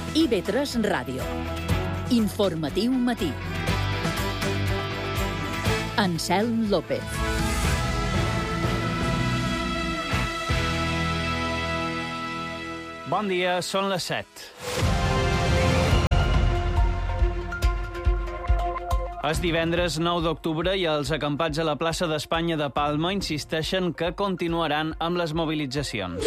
IB3 Ràdio. Informatiu matí. Anselm López. Bon dia, són les 7. És divendres 9 d'octubre i els acampats a la plaça d'Espanya de Palma insisteixen que continuaran amb les mobilitzacions.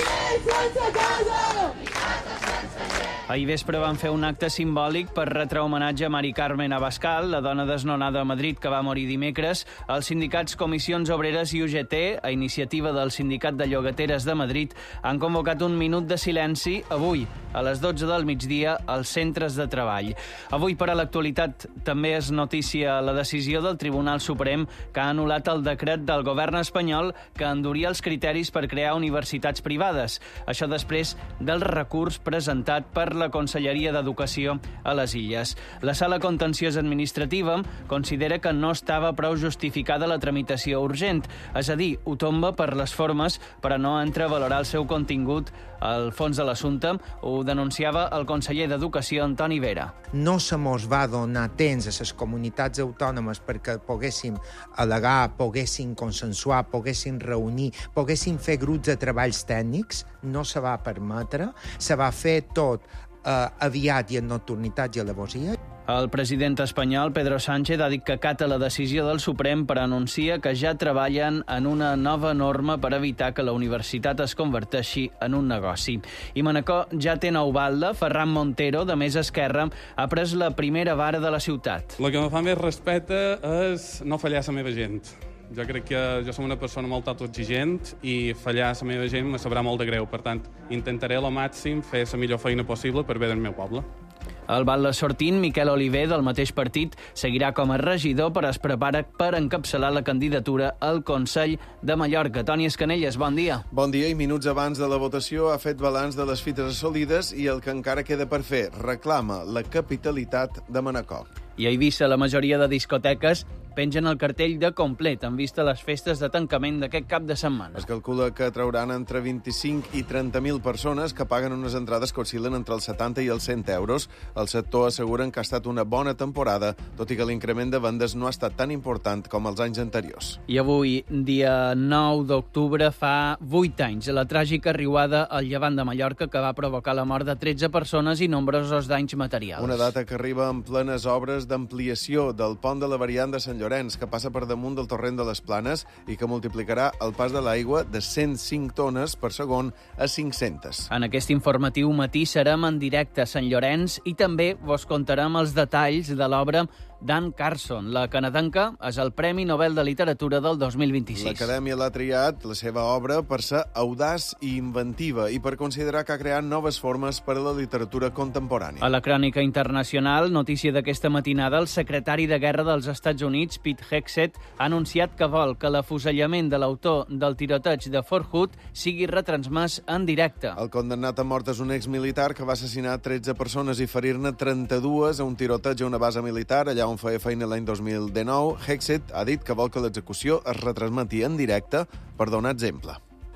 Ahir vespre van fer un acte simbòlic per retre homenatge a Mari Carmen Abascal, la dona desnonada a Madrid que va morir dimecres. Els sindicats Comissions Obreres i UGT, a iniciativa del Sindicat de Llogateres de Madrid, han convocat un minut de silenci avui, a les 12 del migdia, als centres de treball. Avui, per a l'actualitat, també és notícia la decisió del Tribunal Suprem que ha anul·lat el decret del govern espanyol que enduria els criteris per crear universitats privades. Això després del recurs presentat per la Conselleria d'Educació a les Illes. La Sala Contenciosa Administrativa considera que no estava prou justificada la tramitació urgent, és a dir, ho tomba per les formes, però no entra a valorar el seu contingut. Al fons de l'assumpte ho denunciava el conseller d'Educació, Antoni Vera. No se mos va donar temps a les comunitats autònomes perquè poguéssim al·legar, poguéssim consensuar, poguéssim reunir, poguéssim fer grups de treballs tècnics. No se va permetre. Se va fer tot aviat i en nocturnitat i alevosia. El president espanyol, Pedro Sánchez, ha dit que acata la decisió del Suprem, però anuncia que ja treballen en una nova norma per evitar que la universitat es converteixi en un negoci. I Manacor ja té nou balda. Ferran Montero, de Més Esquerra, ha pres la primera vara de la ciutat. El que em fa més respecte és no fallar a la meva gent. Jo crec que jo som una persona molt autoexigent i fallar a la meva gent me sabrà molt de greu. Per tant, intentaré al màxim fer la millor feina possible per bé del meu poble. El batlle sortint, Miquel Oliver, del mateix partit, seguirà com a regidor, però es prepara per encapçalar la candidatura al Consell de Mallorca. Toni Escanelles, bon dia. Bon dia, i minuts abans de la votació ha fet balanç de les fites assolides i el que encara queda per fer. Reclama la capitalitat de Manacor. I a Eivissa, la majoria de discoteques pengen el cartell de complet en vista a les festes de tancament d'aquest cap de setmana. Es calcula que trauran entre 25 i 30.000 persones que paguen unes entrades que oscil·len entre els 70 i els 100 euros. El sector asseguren que ha estat una bona temporada, tot i que l'increment de vendes no ha estat tan important com els anys anteriors. I avui, dia 9 d'octubre, fa 8 anys, la tràgica riuada al llevant de Mallorca que va provocar la mort de 13 persones i nombrosos danys materials. Una data que arriba en plenes obres d'ampliació del pont de la variant de Sant Llorenç, que passa per damunt del torrent de les Planes i que multiplicarà el pas de l'aigua de 105 tones per segon a 500. En aquest informatiu matí serem en directe a Sant Llorenç i també vos contarem els detalls de l'obra d'Anne Carson. La canadenca és el Premi Nobel de Literatura del 2026. L'Acadèmia l'ha triat, la seva obra, per ser audaç i inventiva i per considerar que ha creat noves formes per a la literatura contemporània. A la crònica internacional, notícia d'aquesta matinada, el secretari de Guerra dels Estats Units, Pete Hegseth, ha anunciat que vol que l'afusellament de l'autor del tiroteig de Fort Hood sigui retransmès en directe. El condemnat a mort és un exmilitar que va assassinar 13 persones i ferir-ne 32 a un tiroteig a una base militar allà on feia feina l'any 2019. Hegseth ha dit que vol que l'execució es retransmeti en directe per donar exemple.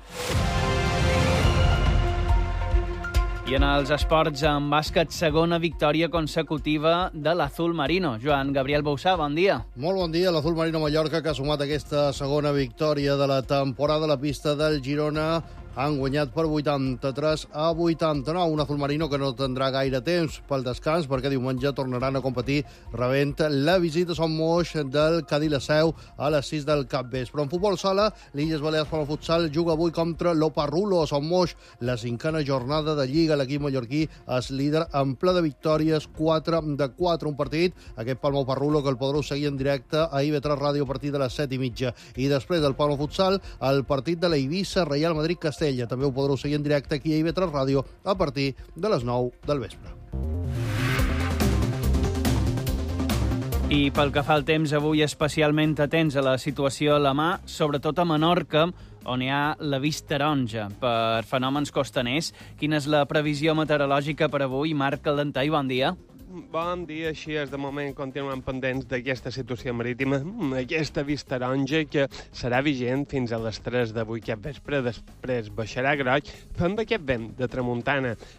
I en els esports, en bàsquet, segona victòria consecutiva de l'Azul Marino. Joan Gabriel Bouzá, bon dia. Molt bon dia. L'Azul Marino Mallorca, que ha sumat aquesta segona victòria de la temporada a la pista del Girona, han guanyat per 83 a 89. Un Azul Marino que no tindrà gaire temps pel descans perquè diumenge tornaran a competir rebent la visita a Son Moix del Cadí la Seu a les 6 del capvespre. En futbol sala, l'Illes Balears per al futsal juga avui contra l'Oparrulo a Son Moix. La 5a jornada de Lliga. L'equip mallorquí és líder en ple de victòries, 4 de 4. Un partit, aquest Palma Oparrulo, que el podreu seguir en directe a IB3 Ràdio a partir de les 7:30. I després del Palma Futsal, el partit de la Eivissa Real Madrid-Castella. També ho podreu seguir en directe aquí a IB3 Ràdio a partir de les 9 del vespre. I pel que fa al temps, avui especialment atents a la situació a la mà, sobretot a Menorca, on hi ha l'avís taronja per fenòmens costaners. Quina és la previsió meteorològica per avui? Marc Caldentai, bon dia. Bon dia, així és. De moment continuem pendents d'aquesta situació marítima, aquesta avís taronja que serà vigent fins a les 3 d'avui cap vespre, després baixarà groig, amb aquest vent de tramuntana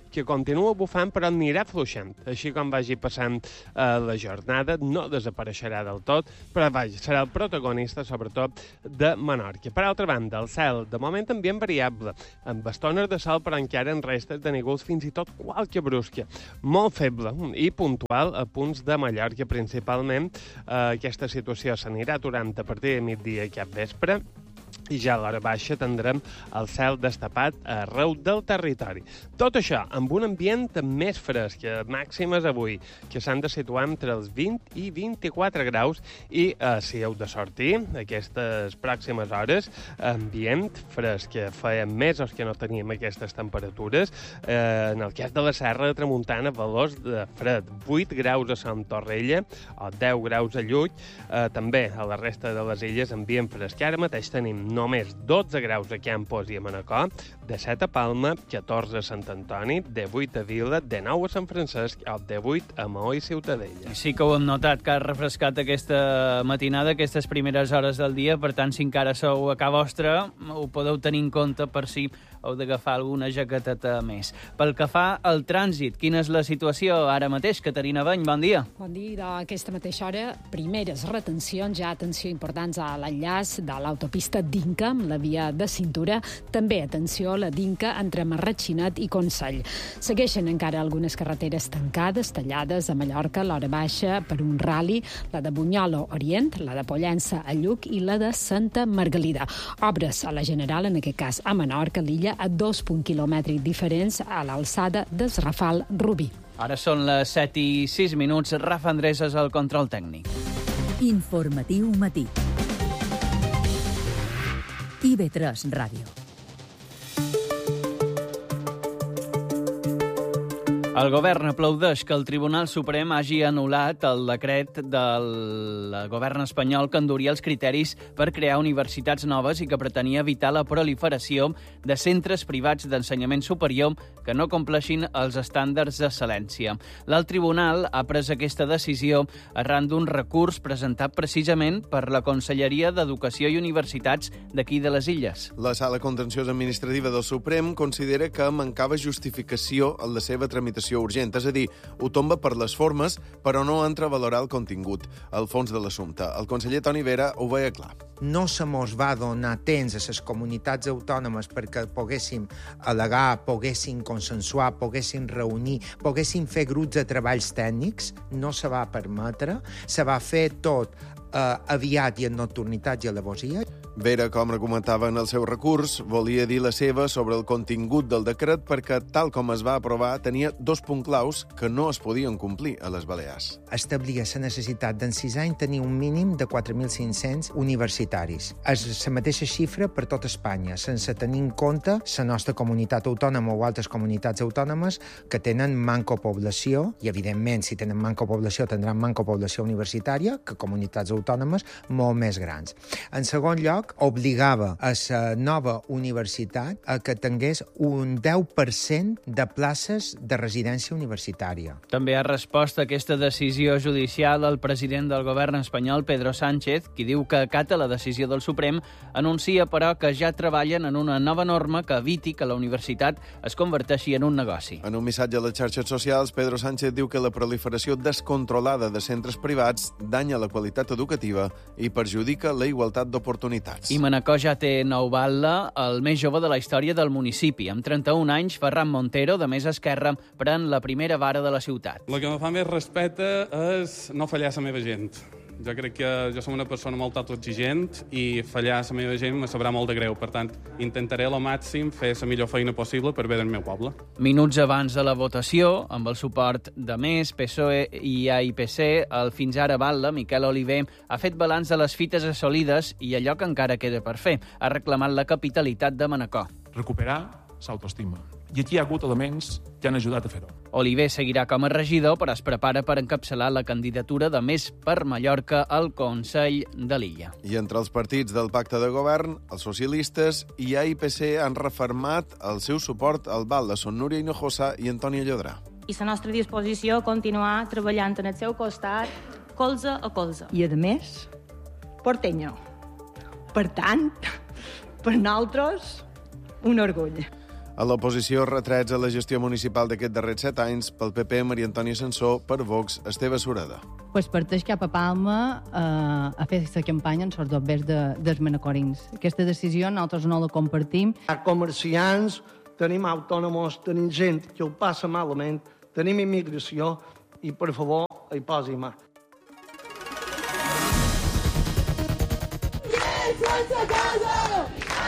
que continua bufant però anirà fluixant. Així com vagi passant la jornada, no desapareixerà del tot, però vaja, serà el protagonista sobretot de Menorca. Per altra banda, el cel, de moment ambient variable, amb estones de sol però encara en restes de núvols, fins i tot qualque brusca, molt feble i puntual a punts de Mallorca principalment. Aquesta situació s'anirà aturant a partir de migdia i cap vespre, i ja a l'hora baixa tindrem el cel destapat arreu del territori. Tot això amb un ambient més fresc, màximes avui, que s'han de situar entre els 20 i 24 graus, i si heu de sortir aquestes pròximes hores, ambient fresc, que feia mesos que no teníem aquestes temperatures. En el cas de la Serra de Tramuntana, valors de fred, 8 graus a Sant Torrella o 10 graus a Llull, també a la resta de les illes ambient fresc. Ara mateix tenim només 12 graus a Campos i a Manacor, de 7 a Palma, 14 a Sant Antoni, de 8 a Vila, de 9 a Sant Francesc, o de 8 a Maó i Ciutadella. Sí que ho hem notat, que ha refrescat aquesta matinada, aquestes primeres hores del dia, per tant, si encara sou a casa vostra, ho podeu tenir en compte per si heu d'agafar alguna jaqueteta més. Pel que fa al trànsit, quina és la situació ara mateix? Caterina Beny, bon dia. Bon dia. D'aquesta mateixa hora, primeres retencions, ja atenció importants a l'enllaç de l'autopista d'Inca, amb la via de cintura. També atenció a la d'Inca entre Marratxinat i Consell. Segueixen encara algunes carreteres tancades, tallades a Mallorca, a l'hora baixa per un rally, la de Bunyol Orient, la de Pollença a Lluc i la de Santa Margalida. Obres a la General, en aquest cas a Menorca, l'illa, a 2 quilòmetres diferents a l'alçada del Rafal Rubí. Ara són les 7 i 6 minuts. Rafa Andrés és el control tècnic. Informatiu matí. IB3 Ràdio. El govern aplaudeix que el Tribunal Suprem hagi anul·lat el decret del govern espanyol que enduria els criteris per crear universitats noves i que pretenia evitar la proliferació de centres privats d'ensenyament superior que no compleixin els estàndards d'excel·lència. L'alt tribunal ha pres aquesta decisió arran d'un recurs presentat precisament per la Conselleria d'Educació i Universitats d'aquí de les Illes. La Sala Contenciosa Administrativa del Suprem considera que mancava justificació en la seva tramitació urgent, és a dir, ho tomba per les formes, però no entra a valorar el contingut, el fons de l'assumpte. El conseller Toni Vera ho veia clar. No se mos va donar temps a les comunitats autònomes perquè poguéssim al·legar, poguéssim consensuar, poguéssim reunir, poguéssim fer grups de treballs tècnics. No se va permetre. Se va fer tot aviat i en nocturnitat i alevosia. Vera, com argumentava en el seu recurs, volia dir la seva sobre el contingut del decret perquè, tal com es va aprovar, tenia 2 punts claus que no es podien complir a les Balears. Establia la necessitat d'en 6 anys tenir un mínim de 4.500 universitaris. És la mateixa xifra per tot Espanya, sense tenir en compte la nostra comunitat autònoma o altres comunitats autònomes que tenen manco població, i evidentment, si tenen manco població, tindran manco població universitària, que comunitats autònomes molt més grans. En segon lloc, obligava a la nova universitat a que tingués un 10% de places de residència universitària. També ha respost a aquesta decisió judicial el president del govern espanyol, Pedro Sánchez, qui diu que acata la decisió del Suprem, anuncia, però, que ja treballen en una nova norma que eviti que la universitat es converteixi en un negoci. En un missatge a les xarxes socials, Pedro Sánchez diu que la proliferació descontrolada de centres privats danya la qualitat educativa i perjudica la igualtat d'oportunitats. I Manacor ja té nou batlle, el més jove de la història del municipi. Amb 31 anys, Ferran Montero, de Més Esquerra, pren la primera vara de la ciutat. El que em fa més respecte és no fallar la meva gent. Jo crec que jo som una persona molt autoexigent i fallar la meva gent me sabrà molt de greu. Per tant, intentaré al màxim fer la millor feina possible per bé del meu poble. Minuts abans de la votació, amb el suport de Més, PSOE i AIPC, el fins ara batlle, Miquel Oliver, ha fet balanç de les fites assolides i allò que encara queda per fer. Ha reclamat la capitalitat de Manacor. Recuperar l'autoestima. I aquí hi ha hagut elements que han ajudat a fer-ho. Oliver seguirà com a regidor, però es prepara per encapçalar la candidatura de Més per Mallorca al Consell de l'Illa. I entre els partits del pacte de govern, els socialistes i AIPC han refermat el seu suport al batlle. Són Núria Hinojosa i Antònia Llodrà. I la nostra disposició a continuar treballant en el seu costat, colze a colze. I, a més, porteño. Per tant, per nosaltres, un orgull. A l'oposició, retrets a la gestió municipal d'aquest darrers 7 anys, pel PP, Maria Antònia Sansó, per Vox, Esteve Sureda. Pues parteix cap a Palma a fer aquesta campanya en els bombers dels manacorins. Aquesta decisió nosaltres no la compartim. A comerciants, tenim autònoms, tenim gent que ho passa malament, tenim immigració i, per favor, hi posi mà. Sense casa!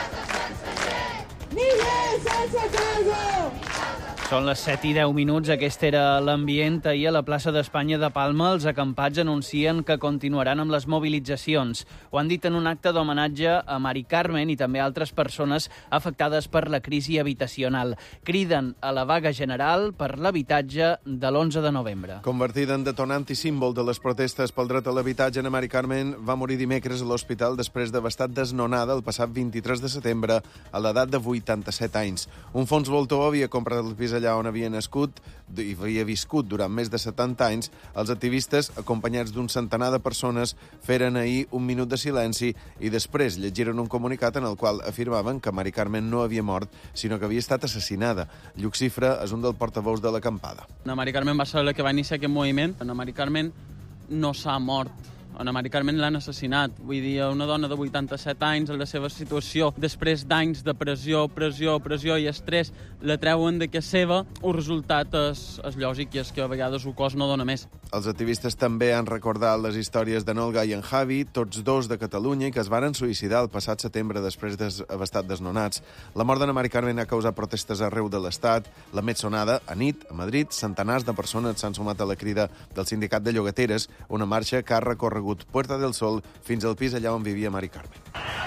Ningú sense casa! Són les 7:10. Aquest era l'ambient. Ahir a la plaça d'Espanya de Palma els acampats anuncien que continuaran amb les mobilitzacions. Ho han dit en un acte d'homenatge a Mari Carmen i també a altres persones afectades per la crisi habitacional. Criden a la vaga general per l'habitatge de l'11 de novembre. Convertida en detonant i símbol de les protestes pel dret a l'habitatge, Ana Mari Carmen va morir dimecres a l'hospital després d'haver estat desnonada el passat 23 de setembre a l'edat de 87 anys. Un fons voltor havia comprat el pis allà on havia nascut i havia viscut durant més de 70 anys. Els activistes, acompanyats d'un centenar de persones, feren ahir un minut de silenci i després llegiren un comunicat en el qual afirmaven que Mari Carmen no havia mort, sinó que havia estat assassinada. Lluc Cifra és un dels portaveus de l'acampada. Ana Mari Carmen va ser la que va iniciar aquest moviment. Ana Mari Carmen no s'ha mort. Ana Mari Carmen l'han assassinat. Vull dir, una dona de 87 anys, en la seva situació, després d'anys de pressió i estrès, la treuen de casa seva. El resultat és lògic i és que a vegades el cos no dona més. Els activistes també han recordat les històries de Nolga i en Javi, tots dos de Catalunya, i que es varen suïcidar el passat setembre després d'haver estat desnonats. La mort d'Ana Mari Carmen ha causat protestes arreu de l'Estat. La més sonada, a nit, a Madrid, centenars de persones s'han sumat a la crida del Sindicat de Llogateres, una marxa que ha recorregut Puerta del Sol fins al pis allà on vivia Mari Carmen.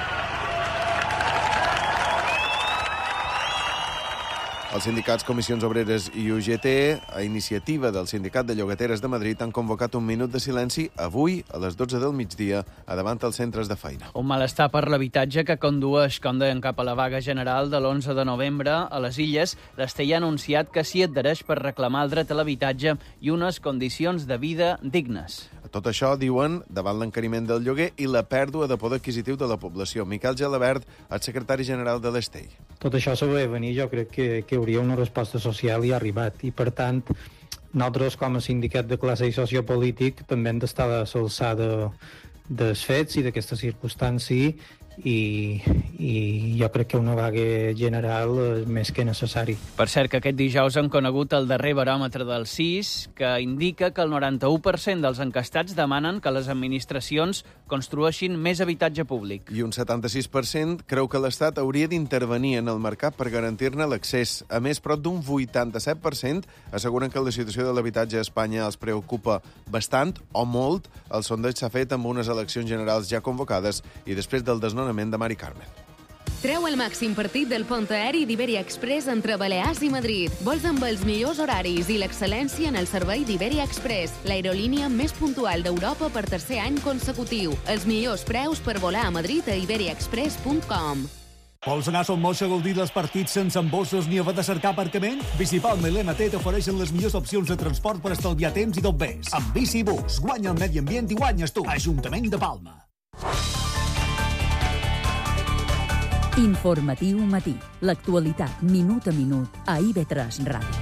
Els sindicats Comissions Obreres i UGT, a iniciativa del Sindicat de Llogateres de Madrid, han convocat un minut de silenci avui a les 12 del migdia a davant dels centres de feina. Un malestar per l'habitatge que condueix, com deien, cap a la vaga general de l'11 de novembre a les Illes. L'Estell ha anunciat que s'hi adhereix per reclamar el dret a l'habitatge i unes condicions de vida dignes. Tot això, diuen, davant l'encariment del lloguer i la pèrdua de poder adquisitiu de la població. Miquel Gelabert, el secretari general de l'Estell. Tot això s'ha de venir, jo crec que hauria una resposta social i ha arribat. I, per tant, nosaltres, com a sindicat de classe i sociopolític, també hem d'estar a l'alçada dels fets i d'aquesta circumstància i jo crec que una vaga general és més que necessari. Per cert, que aquest dijous han conegut el darrer baròmetre del CIS, que indica que el 91% dels encastats demanen que les administracions construeixin més habitatge públic. I un 76% creu que l'Estat hauria d'intervenir en el mercat per garantir-ne l'accés. A més, prop d'un 87% asseguren que la situació de l'habitatge a Espanya els preocupa bastant o molt. El sondeig s'ha fet amb unes eleccions generals ja convocades i després del desnonament de Mari Carmen. Treu el màxim partit del pont aeri d'Iberia Express entre Balears i Madrid. Vols amb els millors horaris i l'excel·lència en el servei d'Iberia Express, l'aerolínia més puntual d'Europa per tercer any consecutiu. Els millors preus per volar a Madrid a iberiaexpress.com. Vols anar a Son Moix a gaudir dels partits sense embossos ni haver de cercar aparcament? Bicipalma i l'MT t'ofereixen les millors opcions de transport per estalviar temps i tot més. Amb Bicibus, guanya el medi ambient i guanyes tu. Ajuntament de Palma. Informatiu matí. L'actualitat minut a minut a IB3 Ràdio.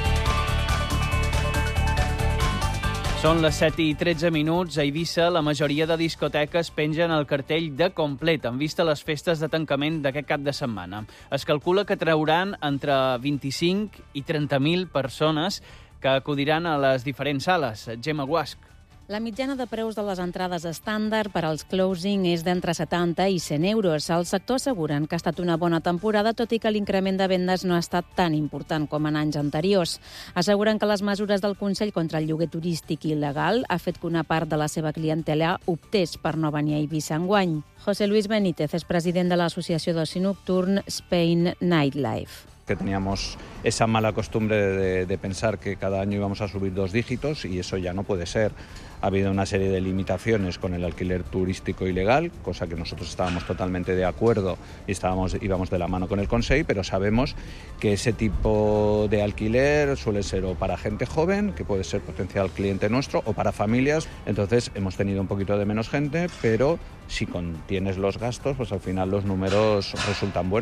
Són les 7:13. A Eivissa, la majoria de discoteques pengen el cartell de complet en vista a les festes de tancament d'aquest cap de setmana. Es calcula que trauran entre 25 i 30.000 persones que acudiran a les diferents sales. Gemma Guasch. La mitjana de preus de les entrades estàndard per als closing és d'entre 70 i 100 euros. El sector asseguren que ha estat una bona temporada, tot i que l'increment de vendes no ha estat tan important com en anys anteriors. Asseguren que les mesures del Consell contra el lloguer turístic il·legal ha fet que una part de la seva clientela optés per no venir a Eivissa enguany. José Luis Benítez és president de l'Associació d'Oci Nocturn Spain Nightlife. Que teníamos esa mala costumbre de pensar que cada año íbamos a subir 2 dígitos y eso ya no puede ser. Ha habido una serie de limitaciones con el alquiler turístico ilegal, cosa que nosotros estábamos totalmente de acuerdo y íbamos de la mano con el Consell, pero sabemos que ese tipo de alquiler suele ser o para gente joven, que puede ser potencial cliente nuestro, o para familias. Entonces hemos tenido un poquito de menos gente, pero si contienes los gastos, pues al final los números resultan buenos.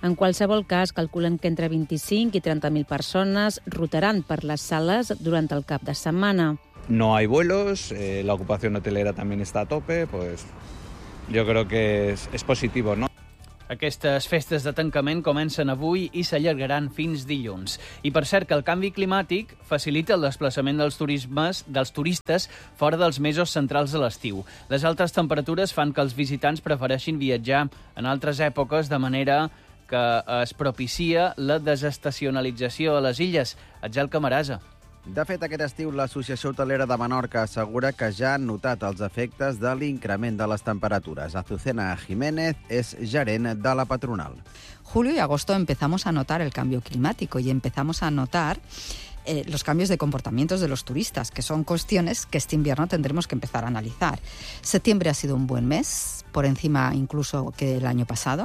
En qualsevol cas, calculen que entre 25 i 30.000 persones rotaran per les sales durant el cap de setmana. No hay vuelos, la ocupación hotelera también está a tope, pues yo creo que es positivo, ¿no? Aquestes festes de tancament comencen avui i s'allargaran fins dilluns. I per cert que el canvi climàtic facilita el desplaçament dels turistes fora dels mesos centrals de l'estiu. Les altes temperatures fan que els visitants prefereixin viatjar en altres èpoques, de manera que es propicia la desestacionalització a les illes. Atzel Camarasa. De fet, aquest estiu l'Associació Hotelera de Menorca assegura que ja han notat els efectes de l'increment de les temperatures. Azucena Jiménez és gerent de la patronal. Julio y agosto empezamos a notar el cambio climático y empezamos a notar los cambios de comportamientos de los turistas, que son cuestiones que este invierno tendremos que empezar a analizar. Septiembre ha sido un buen mes, por encima incluso que el año pasado.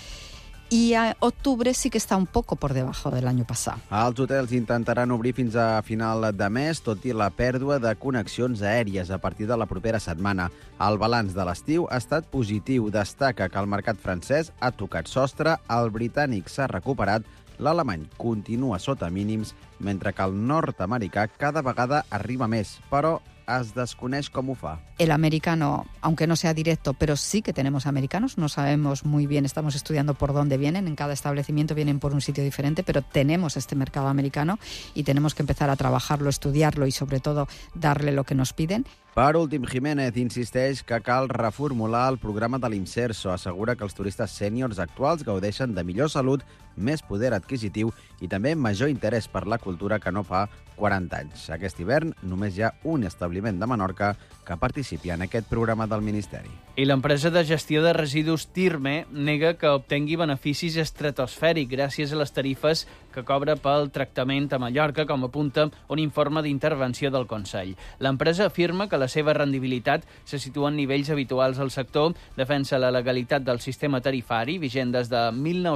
I a octubre sí que està un poco por debajo del año passat. Els hotels intentaran obrir fins a final de mes, tot i la pèrdua de connexions aèries a partir de la propera setmana. El balanç de l'estiu ha estat positiu. Destaca que el mercat francès ha tocat sostre, el britànic s'ha recuperat, l'alemany continua sota mínims, mentre que el nord-americà cada vegada arriba més, però es desconeix com ho fa. El americano, aunque no sea directo, pero sí que tenemos americanos, no sabemos muy bien, estamos estudiando por dónde vienen, en cada establecimiento vienen por un sitio diferente, pero tenemos este mercado americano y tenemos que empezar a trabajarlo, estudiarlo y sobre todo darle lo que nos piden. Per últim, Jiménez insisteix que cal reformular el programa de l'Imserso. Assegura que els turistes sèniors actuals gaudeixen de millor salut, més poder adquisitiu i també major interès per la cultura que no fa 40 anys. Aquest hivern només hi ha un establiment de Menorca que participi en aquest programa del Ministeri. I l'empresa de gestió de residus Tirme nega que obtengui beneficis estratosfèrics gràcies a les tarifes que cobra pel tractament a Mallorca, com apunta un informe d'intervenció del Consell. L'empresa afirma que la seva rendibilitat se situa en nivells habituals al sector, defensa la legalitat del sistema tarifari, vigent des de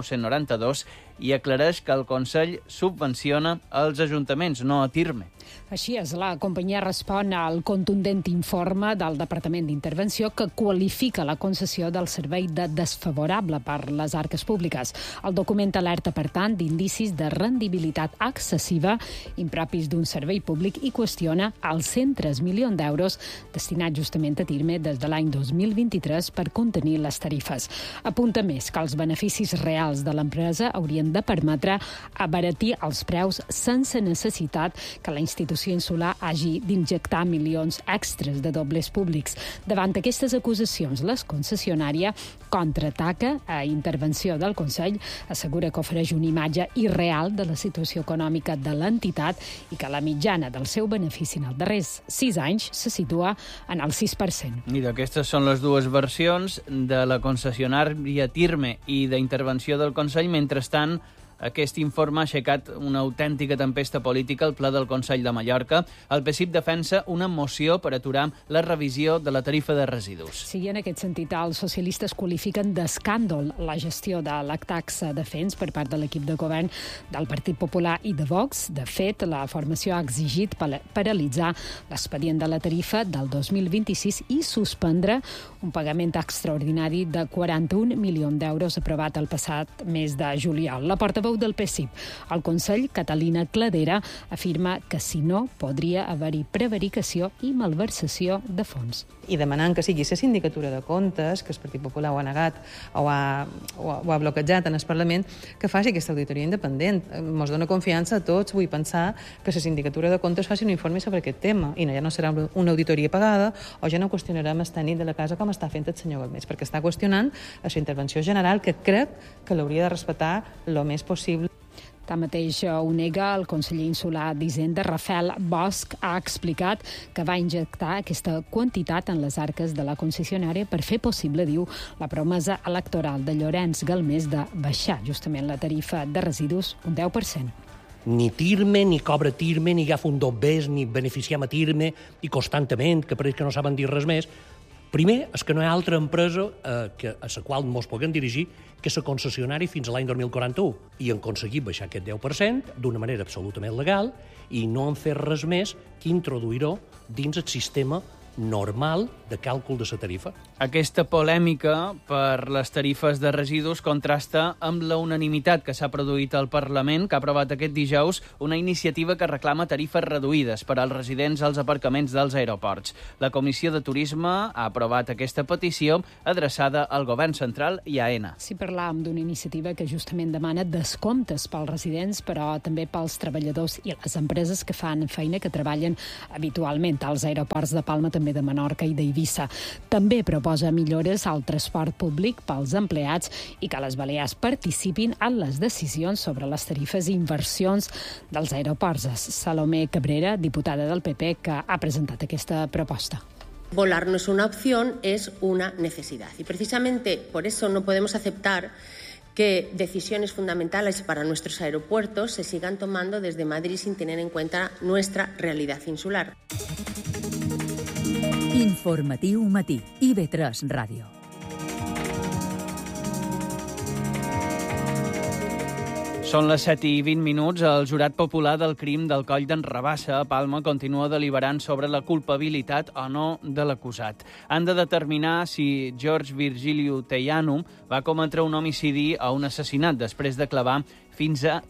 1992, i aclareix que el Consell subvenciona els ajuntaments, no a Tirme. Així és, la companyia respon al contundent informe del Departament d'Intervenció que qualifica la concessió del servei de desfavorable per les arques públiques. El document alerta, per tant, d'indicis de rendibilitat excessiva impropis d'un servei públic i qüestiona els 103 milions d'euros destinats justament a Tirme des de l'any 2023 per contenir les tarifes. Apunta més que els beneficis reals de l'empresa haurien de permetre abaratir els preus sense necessitat que la institució insular hagi d'injectar milions extras de dobles públics. Davant aquestes acusacions, la concessionària contraataca a intervenció del Consell, assegura que ofereix una imatge irreal de la situació econòmica de l'entitat i que la mitjana del seu benefici en els darrers 6 anys se situa en el 6%. I d'aquestes són les dues versions de la concessionària Tirme i d'intervenció del Consell. Mentrestant, aquest informe ha aixecat una autèntica tempesta política al ple del Consell de Mallorca. El PSIP defensa una moció per aturar la revisió de la tarifa de residus. Sí, en aquest sentit, els socialistes qualifiquen d'escàndol la gestió de la taxa de fens per part de l'equip de govern del Partit Popular i de Vox. De fet, la formació ha exigit paralitzar l'expedient de la tarifa del 2026 i suspendre un pagament extraordinari de 41 milions d'euros aprovat el passat mes de juliol. La portaveu del PSIP al Consell, Catalina Cladera, afirma que si no podria haver-hi prevaricació i malversació de fons. I demanant que sigui la sindicatura de comptes, que el Partit Popular ho ha negat o ha bloquejat en el Parlament, que faci aquesta auditoria independent. Ens dona confiança a tots, vull pensar que la sindicatura de comptes faci un informe sobre aquest tema i ja no serà una auditoria pagada o ja no qüestionarem el tècnic de la casa com està fent el senyor Galmés, perquè està qüestionant la intervenció general que crec que l'hauria de respectar el més possible. Tanmateix ho nega el conseller insular d'Hisenda, Rafael Bosch, ha explicat que va injectar aquesta quantitat en les arques de la concessionària per fer possible, diu, la promesa electoral de Llorenç Galmés de baixar justament la tarifa de residus un 10%. Ni Tirme, ni cobra Tirme, ni agafa un dobbers, ni beneficiem a Tirme, i constantment, que pareix que no saben dir res més. Primer, és que no hi ha altra empresa a la qual ens puguem dirigir que la concessionària fins a l'any 2041. I han aconseguit baixar aquest 10% d'una manera absolutament legal i no han fet res més que introduir-ho dins el sistema normal de càlcul de la tarifa. Aquesta polèmica per les tarifes de residus contrasta amb la unanimitat que s'ha produït al Parlament, que ha aprovat aquest dijous una iniciativa que reclama tarifes reduïdes per als residents als aparcaments dels aeroports. La Comissió de Turisme ha aprovat aquesta petició adreçada al Govern Central i a AENA. Sí, parlàvem d'una iniciativa que justament demana descomptes pels residents, però també pels treballadors i les empreses que fan feina, que treballen habitualment als aeroports de Palma, també de Menorca i d'Eivissa. També proposa millores al transport públic pels empleats i que les Balears participin en les decisions sobre les tarifes i inversions dels aeroports. Salomé Cabrera, diputada del PP, que ha presentat aquesta proposta. Volar no es una opción, es una necesidad. Y precisamente por eso no podemos aceptar que decisiones fundamentales para nuestros aeropuertos se sigan tomando desde Madrid sin tener en cuenta nuestra realidad insular. Informatiu matí, IB3 Ràdio. Són les 7:20. El jurat popular del crim del Coll d'en Rabassa a Palma continua deliberant sobre la culpabilitat o no de l'acusat. Han de determinar si George Virgilio Teianum va cometre un homicidi o un assassinat després de clavar fins a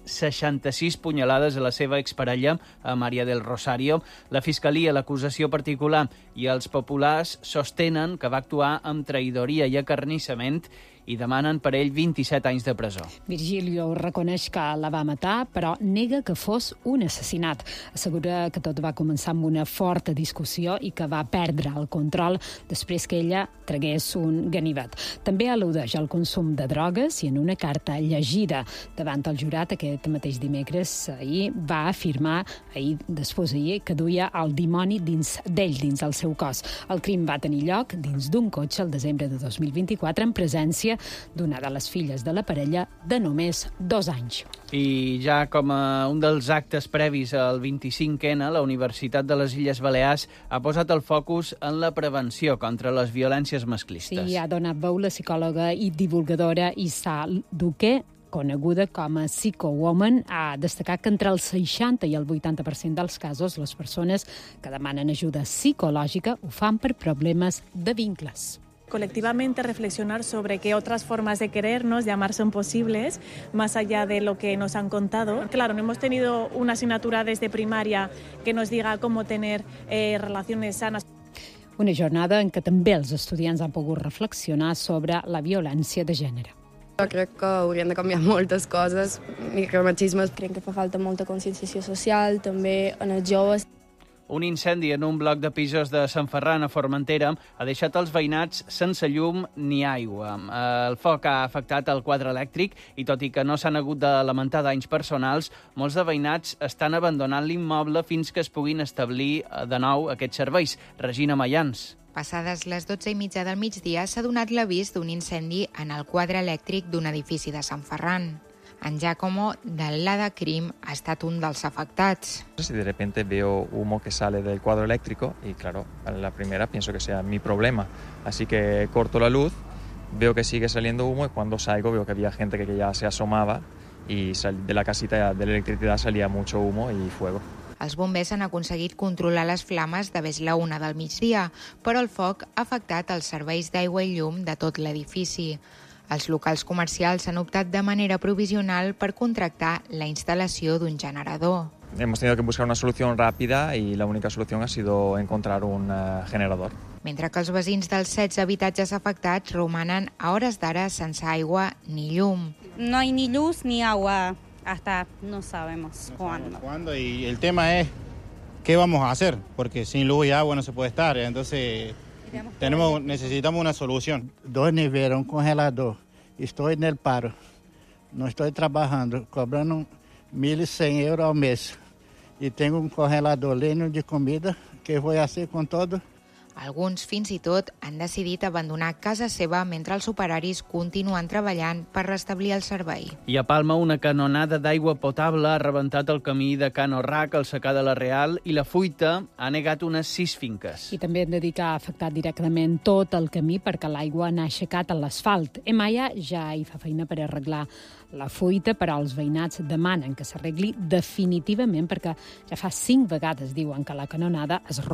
66 punyalades a la seva exparella, a Maria del Rosario. La Fiscalia, l'acusació particular i els populars sostenen que va actuar amb traïdoria i acarnissament i demanen per ell 27 anys de presó. Virgilio reconeix que la va matar, però nega que fos un assassinat. Assegura que tot va començar amb una forta discussió i que va perdre el control després que ella tragués un ganivet. També al·ludeix al consum de drogues i en una carta llegida davant el jurat aquest mateix dimecres ahir va afirmar, després que duia el dimoni dins el seu cos. El crim va tenir lloc dins d'un cotxe el desembre de 2024 en presència d'una de les filles de la parella de només 2 anys. I ja com a un dels actes previs al 25N, la Universitat de les Illes Balears ha posat el focus en la prevenció contra les violències masclistes. Sí, ha donat veu la psicòloga i divulgadora Issa Duque, coneguda com a Psycho-Woman, ha destacat que entre el 60 i el 80% dels casos les persones que demanen ajuda psicològica ho fan per problemes de vincles. Colectivamente reflexionar sobre qué otras formas de querernos, de amar son posibles, más allá de lo que nos han contado. Claro, no hemos tenido una asignatura desde primaria que nos diga cómo tener relaciones sanas. Una jornada en què també els estudiants han pogut reflexionar sobre la violència de gènere. Jo crec que haurien de canviar moltes coses, micromachismes. Crec que fa falta molta conscienciació social, també en els joves. Un incendi en un bloc de pisos de Sant Ferran, a Formentera, ha deixat els veïnats sense llum ni aigua. El foc ha afectat el quadre elèctric i, tot i que no s'han hagut de lamentar danys personals, molts de veïnats estan abandonant l'immoble fins que es puguin establir de nou aquests serveis. Regina Mayans. Passades les 12:30 del migdia s'ha donat l'avís d'un incendi en el quadre elèctric d'un edifici de Sant Ferran. En Giacomo, del Lada Crim, ha estat un dels afectats. Si de repente veo humo que sale del cuadro eléctrico y claro, a la primera pienso que sea mi problema. Así que corto la luz, veo que sigue saliendo humo y cuando salgo veo que había gente que ya se asomaba y de la casita de la electricidad salía mucho humo y fuego. Els bombers han aconseguit controlar les flames de vés la 1 del migdia, però el foc ha afectat els serveis d'aigua i llum de tot l'edifici. Els locals comercials han optat de manera provisional per contractar la instal·lació d'un generador. Hemos tenido que buscar una solución rápida y la única solución ha sido encontrar un generador. Mentre que els veïns dels 16 habitatges afectats romanen a hores d'ara sense aigua ni llum. No hay ni luz ni agua, hasta no sabemos cuándo. Y el tema es qué vamos a hacer, porque sin luz y agua no se puede estar, entonces necesitamos una solución. 2 neveras, un congelador. Estou en el paro. Não estou trabalhando, cobrando 1.100 euros ao mês. E tenho um congelador lleno de comida que vou fazer com todo. Alguns, fins i tot, han decidit abandonar casa seva mentre els operaris continuen treballant per restablir el servei. I a Palma, una canonada d'aigua potable ha rebentat el camí de Can Orrac, al secà de la Real, i la fuita ha negat unes 6 finques. I també han de dir que ha afectat directament tot el camí perquè l'aigua n'ha aixecat a l'asfalt. EMAIA ja hi fa feina per arreglar la fuita, però els veïnats demanen que s'arregli definitivament perquè ja fa 5 vegades diuen que la canonada es romp,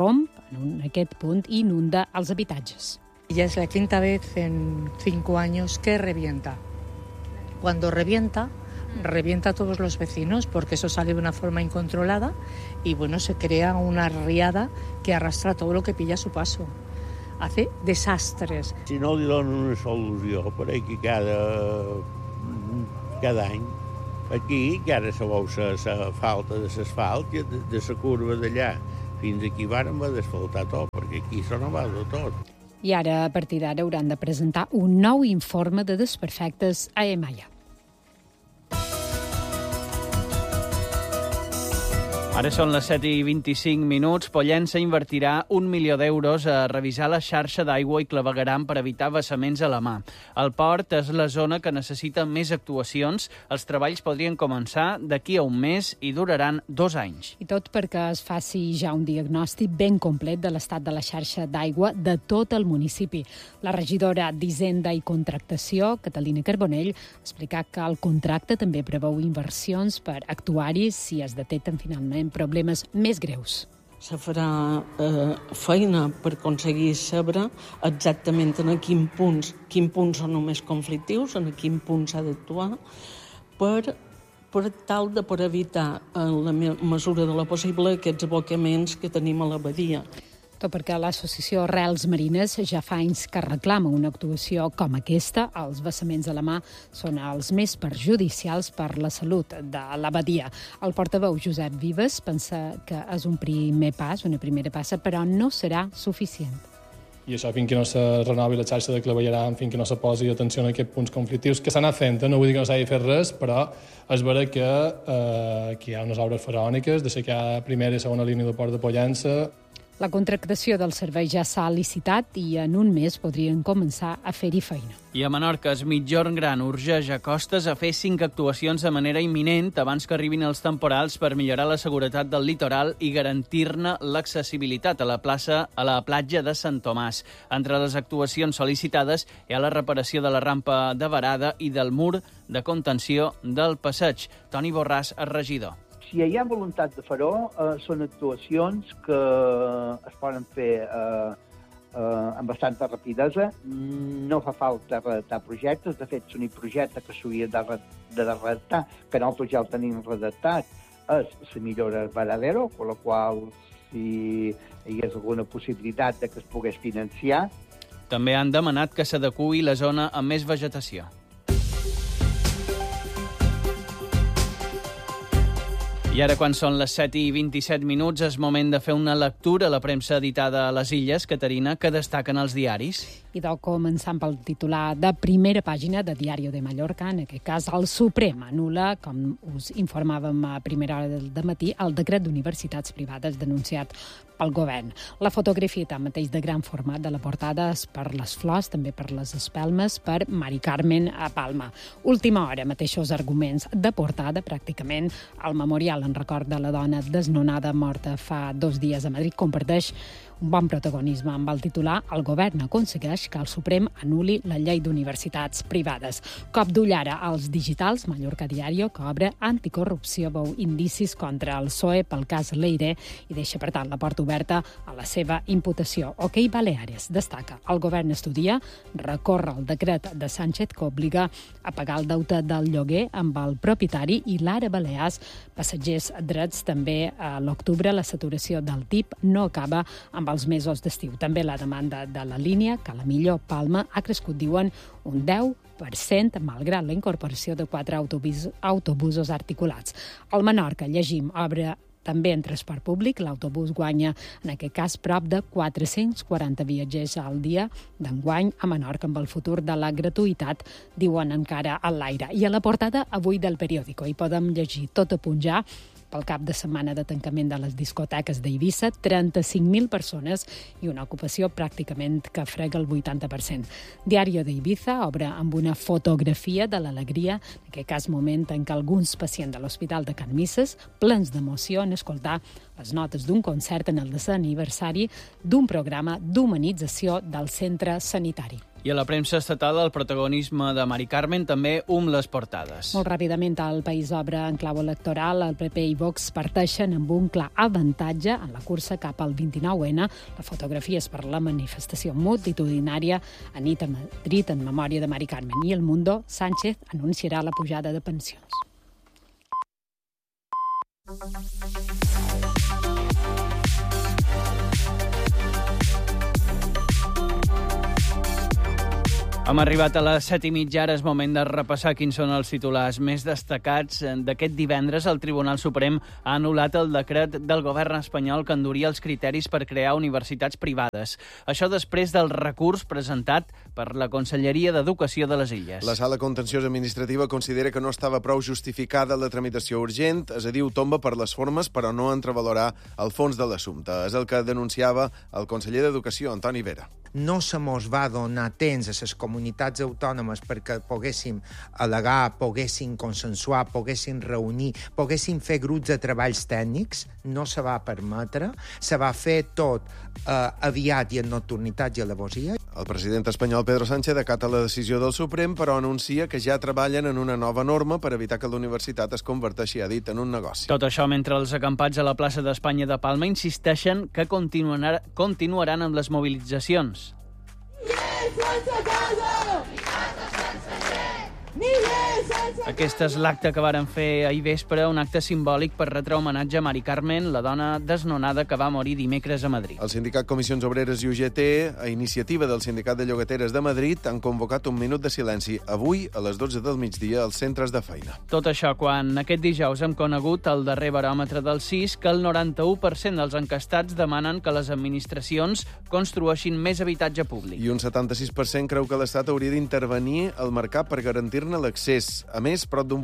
en aquest punt inunda els habitatges. Ya es la quinta vez en 5 años que revienta. Cuando revienta a todos los vecinos porque eso sale de una forma incontrolada y bueno, se crea una riada que arrastra todo lo que pilla a su paso. Hace desastres. Si no li donen una solució per aquí cada any, aquí que ara sabeu la falta de l'asfalt i de la curva d'allà fins aquí vàrem haver d'asfaltar tot, perquè aquí s'ho no va de tot. I ara, a partir d'ara, hauran de presentar un nou informe de desperfectes a EMAIA. Ara són les 7:25. Pollença invertirà 1 milió d'euros a revisar la xarxa d'aigua i clavegueram per evitar vessaments a la mà. El port és la zona que necessita més actuacions. Els treballs podrien començar d'aquí a un mes i duraran 2 anys. I tot perquè es faci ja un diagnòstic ben complet de l'estat de la xarxa d'aigua de tot el municipi. La regidora d'Hisenda i Contractació, Catalina Carbonell, explica que el contracte també preveu inversions per actuar-hi si es detecten finalment problemes més greus. Se farà feina per aconseguir saber exactament en quins punts són només conflictius, en quin punt s'ha d'actuar, per tal de per evitar, en la mesura de la possible, aquests abocaments que tenim a la badia. Tot perquè l'associació Arrels Marines ja fa anys que reclama una actuació com aquesta. Els vessaments a la mà són els més perjudicials per la salut de la badia. El portaveu Josep Vives pensa que és un primer pas, una primera passa, però no serà suficient. I això fins que no se renovi la xarxa de clavegueram, fins que no se posi atenció a aquests punts conflictius, que s'ha anat fent, no vull dir que no s'hagi fet res, però és vera que hi ha unes obres faraòniques, de aixecar primera i segona línia del port de Pollença. La contractació del servei ja s'ha licitat i en un mes podrien començar a fer-hi feina. I a Menorca, es Migjorn Gran urgeix a Costes a fer 5 actuacions de manera imminent abans que arribin els temporals per millorar la seguretat del litoral i garantir-ne l'accessibilitat a la platja de Sant Tomàs. Entre les actuacions sol·licitades hi ha la reparació de la rampa de varada i del mur de contenció del passeig. Toni Borràs, és regidor. Si hi ha voluntat de fer-ho, són actuacions que es poden fer amb bastanta rapidesa. No fa falta redactar projectes. De fet, l'únic projecte que s'hauria de redactar, que nosaltres ja el tenim redactat, és la millora del varadero, per la qual, si hi hagués alguna possibilitat de que es pogués financiar. També han demanat que s'adeqüi la zona amb més vegetació. I ara, quan són les 7:27, és moment de fer una lectura a la premsa editada a les Illes, Caterina, que destaquen els diaris. I començant pel titular de primera pàgina de Diario de Mallorca, en aquest cas el Suprem anul·la, com us informàvem a primera hora del matí, el decret d'universitats privades denunciat pel govern. La fotografia, tanmateix, de gran format de la portada és per les flors, també per les espelmes, per Mari Carmen a Palma. Última hora, mateixos arguments de portada, pràcticament. El memorial en record de la dona desnonada morta fa 2 dies a Madrid comparteix un bon protagonisme amb el titular "El govern aconsegueix que el Suprem anul·li la llei d'universitats privades". Cop d'ull ara als digitals, Mallorca Diario, que obre anticorrupció, veu indicis contra el PSOE pel cas Leire i deixa, per tant, la porta oberta a la seva imputació. Hockey Baleares destaca: el govern estudia recórrer el decret de Sánchez que obliga a pagar el deute del lloguer amb el propietari, i l'Ara Balears, passatgers drets. També a l'octubre la saturació del TIP no acaba amb els mesos d'estiu. També la demanda de la línia, que la millor Palma, ha crescut, diuen, un 10%, malgrat la incorporació de 4 autobusos articulats. Al Menorca, llegim, obre també en transport públic. L'autobús guanya, en aquest cas, prop de 440 viatgers al dia d'enguany a Menorca, amb el futur de la gratuïtat, diuen encara a l'aire. I a la portada avui del Periódico hi podem llegir tot a punt ja pel cap de setmana de tancament de les discoteques d'Eivissa, 35.000 persones i una ocupació pràcticament que frega el 80%. Diario d'Eivissa obre amb una fotografia de l'alegria, en aquest cas moment en què alguns pacients de l'Hospital de Can Misses, plens d'emoció en escoltar les notes d'un concert en el desè aniversari d'un programa d'humanització del centre sanitari. I a la premsa estatal el protagonisme de Mari Carmen també les portades. Molt ràpidament el País obre en clau electoral. El PP i Vox parteixen amb un clar avantatge en la cursa cap al 29N. La fotografia és per la manifestació multitudinària a nit a Madrid en memòria de Mari Carmen. I El Mundo, Sánchez anunciarà la pujada de pensions. Hem arribat a les 7:30, ara és moment de repassar quins són els titulars més destacats. D'aquest divendres, el Tribunal Suprem ha anul·lat el decret del govern espanyol que enduria els criteris per crear universitats privades. Això després del recurs presentat per la Conselleria d'Educació de les Illes. La Sala Contenciosa Administrativa considera que no estava prou justificada la tramitació urgent, és a dir, ho tomba per les formes, però no entrevalorar el fons de l'assumpte. És el que denunciava el conseller d'Educació, Antoni Vera. No se mos va donar temps a les comunitats autònomes perquè poguéssim al·legar, poguéssim consensuar, poguéssim reunir, poguéssim fer grups de treballs tècnics, no se va permetre, se va fer tot aviat i en nocturnitat i alevosia. El president espanyol Pedro Sánchez acata la decisió del Suprem, però anuncia que ja treballen en una nova norma per evitar que la universitat es converteixi, ha dit, en un negoci. Tot això mentre els acampats a la plaça d'Espanya de Palma insisteixen que continuaran amb les mobilitzacions. Aquest és l'acte que varen fer ahir vespre, un acte simbòlic per retre homenatge a Mari Carmen, la dona desnonada que va morir dimecres a Madrid. El sindicat Comissions Obreres i UGT, a iniciativa del Sindicat de Llogateres de Madrid, han convocat un minut de silenci avui a les 12 del migdia als centres de feina. Tot això quan aquest dijous hem conegut el darrer baròmetre del CIS que el 91% dels encastats demanen que les administracions construeixin més habitatge públic. I un 76% creu que l'Estat hauria d'intervenir al mercat per garantir-ne l'accés. A més, prop d'un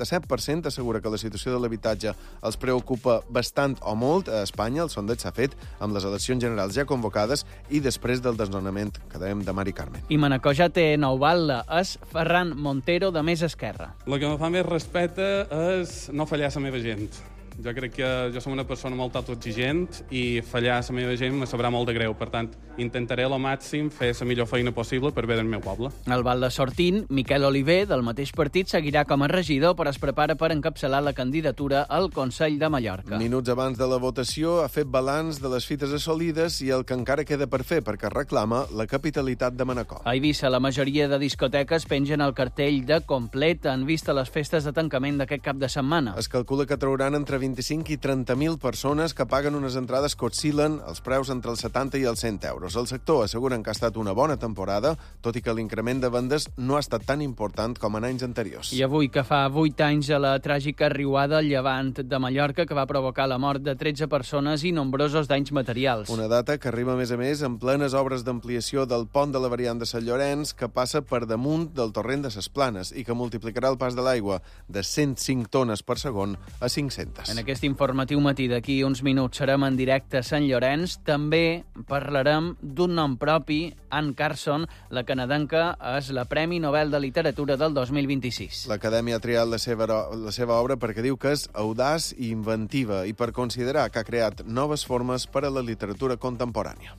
87% assegura que la situació de l'habitatge els preocupa bastant o molt a Espanya. El sondeig s'ha fet amb les eleccions generals ja convocades i després del desnonament, que dèiem, de Mari Carmen. I Manacor ja té nou batlle. És Ferran Montero, de Més Esquerra. El que em fa més respecte és no fallar a la meva gent. Jo crec que jo som una persona molt autoexigent i fallar a la meva gent me sabrà molt de greu. Per tant, intentaré al màxim fer la millor feina possible per bé del meu poble. El Val de Sortín, Miquel Oliver, del mateix partit, seguirà com a regidor, però es prepara per encapçalar la candidatura al Consell de Mallorca. Minuts abans de la votació ha fet balanç de les fites assolides i el que encara queda per fer, perquè reclama la capitalitat de Manacor. A Eivissa, la majoria de discoteques pengen el cartell de complet en vista les festes de tancament d'aquest cap de setmana. Es calcula que trauran entre 25 i 30.000 persones que paguen unes entrades que oscil·len els preus entre els 70 i els 100 euros. El sector asseguren que ha estat una bona temporada, tot i que l'increment de vendes no ha estat tan important com en anys anteriors. I avui, que fa 8 anys a la tràgica riuada al llevant de Mallorca, que va provocar la mort de 13 persones i nombrosos danys materials. Una data que arriba, a més, en plenes obres d'ampliació del pont de la variant de Sant Llorenç, que passa per damunt del torrent de ses Planes i que multiplicarà el pas de l'aigua de 105 tones per segon a 500. En aquest informatiu matí d'aquí uns minuts serem en directe a Sant Llorenç. També parlarem d'un nom propi, Anne Carson, la canadenca, és la Premi Nobel de Literatura del 2026. L'Acadèmia ha triat la seva obra perquè diu que és audaç i inventiva i per considerar que ha creat noves formes per a la literatura contemporània.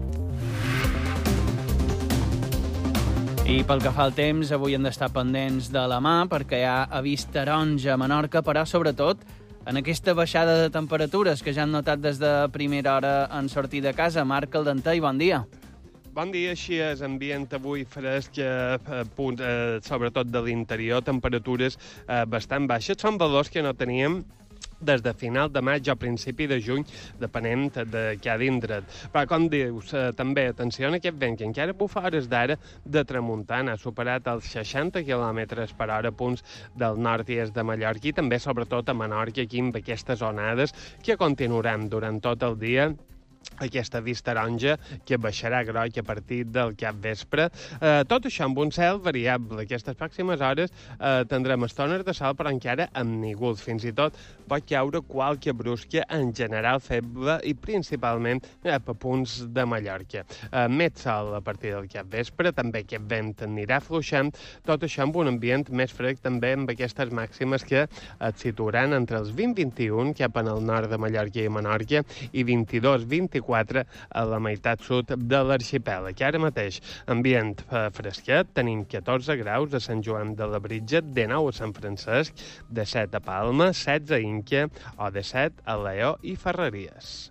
I pel que fa al temps, avui hem d'estar pendents de la mà perquè hi ha avís taronja a Menorca, però sobretot en aquesta baixada de temperatures que ja han notat des de primera hora en sortir de casa. Marc Caldentei, bon dia. Bon dia, així és, ambient avui fresc, sobretot de l'interior, temperatures bastant baixes. Són valors que no teníem des de final de maig o principi de juny, depenent de què ha d'indret. Però, com dius, també, atenció a aquest vent, que encara bufa a hores d'ara de tramuntana, ha superat els 60 km per hora a punts del nord i est de Mallorca i també, sobretot, a Menorca, aquí amb aquestes onades que continuaran durant tot el dia. Aquesta vista taronja que baixarà groc a partir del capvespre. Tot això amb un cel variable. Aquestes pròximes hores tindrem estones de sol, però encara amb nígols. Fins i tot pot caure qualque brusca, en general feble i principalment a punts de Mallorca. Més sol a partir del capvespre, també aquest vent anirà fluixant. Tot això amb un ambient més fresc, també amb aquestes màximes que et situaran entre els 20-21 cap en el nord de Mallorca i Menorca i 22-24 24 a la meitat sud de l'arxipèlag. Ara mateix, ambient fresquet, tenim 14 graus a Sant Joan de Labritja, 19 a Sant Francesc, 17 a Palma, 16 a Inca o 17 a Lleó i Ferreries.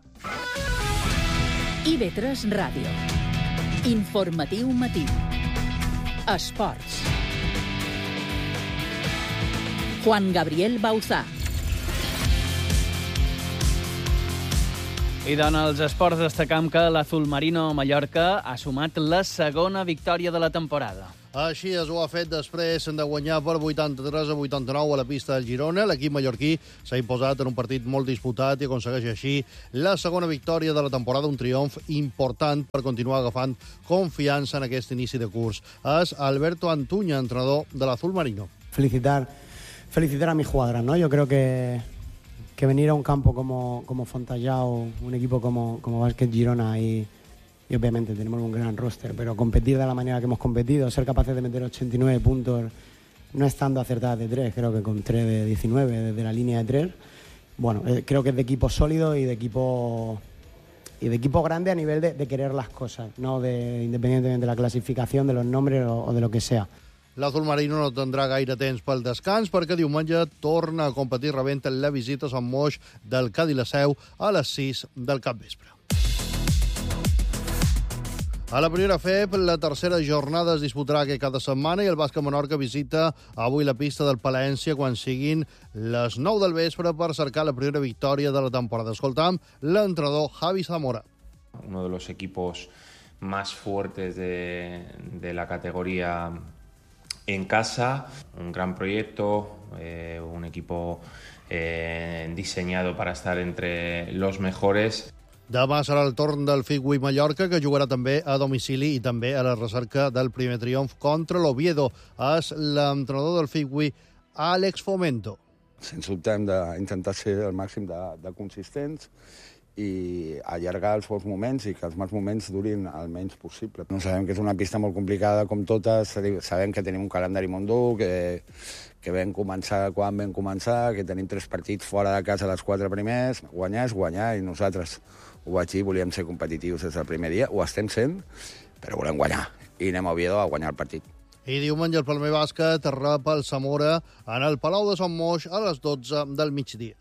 IB3 Ràdio. Informatiu matí. Esports. Juan Gabriel Bauzá. I en els esports destacam que l'Azulmarino Mallorca ha sumat la segona victòria de la temporada. Així es ho ha fet després de guanyar per 83-89 a la pista del Girona. L'equip mallorquí s'ha imposat en un partit molt disputat i aconsegueix així la segona victòria de la temporada, un triomf important per continuar agafant confiança en aquest inici de curs. És Alberto Antuña, entrenador de l'Azulmarino. Felicitar a mis jugadoras, ¿no? Yo creo que venir a un campo como Fontallao, un equipo como Básquet Girona y obviamente tenemos un gran roster, pero competir de la manera que hemos competido, ser capaces de meter 89 puntos no estando acertadas de 3, creo que con 3 de 19 desde la línea de 3, bueno, creo que es de equipo sólido y de equipo grande a nivel de querer las cosas, no independientemente de la clasificación, de los nombres o de lo que sea. L'Azulmarino no tindrà gaire temps pel descans perquè diumenge torna a competir rebent la visita a Sant Moix del Cadí la Seu a les 6 del capvespre. A la primera FEP, la tercera jornada es disputarà aquest cada setmana i el Bàsquet Menorca visita avui la pista del Palència quan siguin les 9 del vespre per cercar la primera victòria de la temporada. Escoltam l'entrenador Javi Zamora. Uno de los equipos más fuertes de la categoría en casa, un gran proyecto, un equipo diseñado para estar entre los mejores. Demà serà el torn del Figui Mallorca, que jugarà també a domicili i també a la recerca del primer triomf contra l'Oviedo. És l'entrenador del Figui, Àlex Fomento. Sens dubte hem d'intentar ser el màxim de consistents i allargar els bons moments i que els mals moments durin el menys possible. No sabem que és una pista molt complicada com totes, sabem que tenim un calendari molt dur, que vam començar quan vam començar, que tenim 3 partits fora de casa dels 4 primers. Guanyar és guanyar i nosaltres ho vaig dir, volíem ser competitius des del primer dia, ho estem sent, però volem guanyar i anem a Oviedo a guanyar el partit. I diumenge el Palmer Bàsquet rep el Zamora en el Palau de Sant Moix a les 12 del migdia.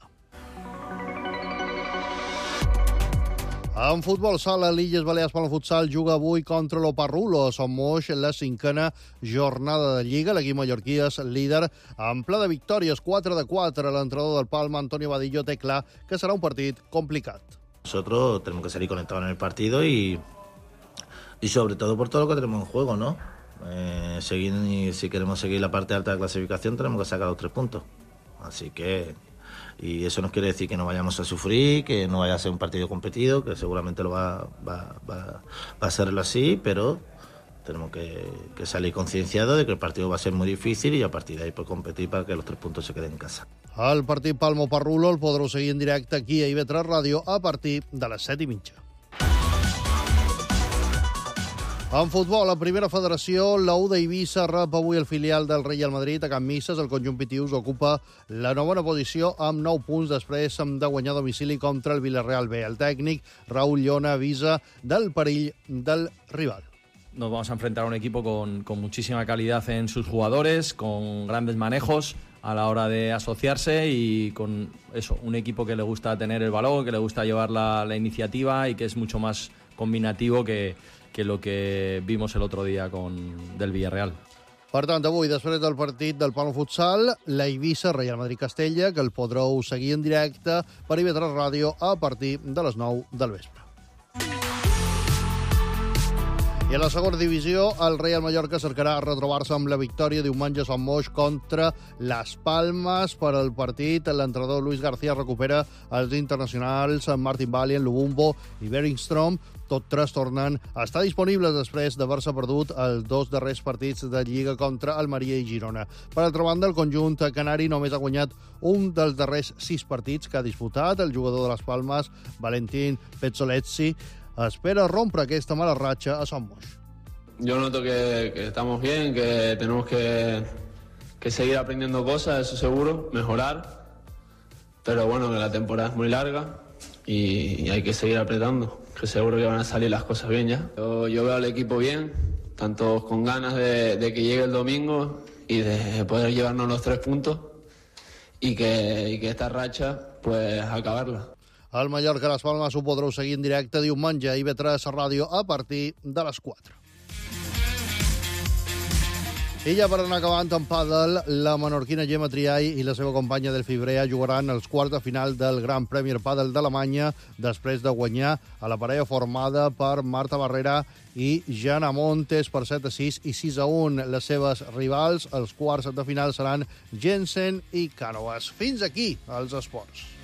En futbol sala, l'Illes Balears Palma Futsal juga avui contra l'Oparrulo a Sant Moix en la 5a jornada de Lliga. L'equip mallorquí és líder en pla de victòries, 4-4. L'entrenador del Palma, Antonio Vadillo, té clar que serà un partit complicat. Nosotros tenemos que salir conectados en el partido y sobre todo por todo lo que tenemos en juego, ¿no? Si queremos seguir la parte alta de clasificación tenemos que sacar los 3 puntos. Así que... Y eso no quiere decir que no vayamos a sufrir, que no vaya a ser un partido competido, que seguramente lo va a serlo así, pero tenemos que salir concienciados de que el partido va a ser muy difícil y a partir de ahí pues competir para que los 3 puntos se queden en casa. El partit Palma-Oparrulo el podreu seguir en directe aquí a IB3 Ràdio a partir de les 7:30. En futbol, la primera federació, la U d'Eivissa rep avui el filial del Real Madrid a Can Misses. El conjunt pitius ocupa la 9a posició amb 9 punts després de guanyar a domicili contra el Villarreal B. El tècnic Raúl Llona avisa del perill del rival. Nos vamos a enfrentar a un equipo con muchísima calidad en sus jugadores, con grandes manejos a la hora de asociarse y con eso, un equipo que le gusta tener el balón, que le gusta llevar la iniciativa y que es mucho más combinativo que lo que vimos el otro día del Villarreal. Per tant, avui, després del partit del Palma Futsal, la Eivissa, Real Madrid-Castella, que el podreu seguir en directe per IB3 Ràdio a partir de les 9 del vespre. I a la segona divisió, el Real Mallorca cercarà retrobar-se amb la victòria diumenge a Sant Moix contra les Palmes. Per al partit, l'entrenador Luis García recupera els internacionals Martin Valien, Lubumbo i Beringstrom. Tots 3 tornen a estar disponibles després d'haver-se perdut els 2 darrers partits de Lliga contra Almeria i Girona. Per altra banda, el conjunt canari només ha guanyat un dels darrers 6 partits que ha disputat. El jugador de les Palmes, Valentín Pezzolezzi, espera rompre aquesta mala ratxa a Sant Moix. Yo noto que estamos bien, que tenemos que seguir aprendiendo cosas, eso seguro, mejorar. Pero bueno, que la temporada es muy larga y hay que seguir apretando. que seguro que van a salir las cosas bien ya. Yo veo al equipo bien, tanto con ganas de que llegue el domingo y de poder llevarnos los 3 puntos y que esta racha, pues, acabarla. El Mallorca-Las Palmes ho podreu seguir en directe diumenge a IB3 Ràdio a partir de les 4. I ja per anar acabant en pàdel, la menorquina Gemma Triay i la seva companya Delphi Brea jugaran els quarts de final del Gran Premier Pàdel d'Alemanya després de guanyar a la parella formada per Marta Barrera i Jana Montes per 7-6 i 6-1. Les seves rivals, els quarts de final, seran Jensen i Cànovas. Fins aquí els esports.